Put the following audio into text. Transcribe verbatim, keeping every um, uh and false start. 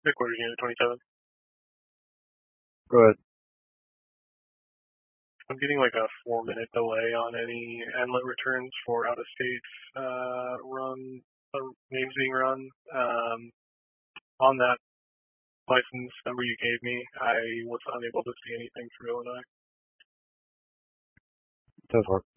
Headquarters Unit twenty-seven. Go ahead. I'm getting like a four minute delay on any inlet returns for out of state uh, run uh, names being run. Um, on that license number you gave me, I was unable to see anything for Illinois. Does work.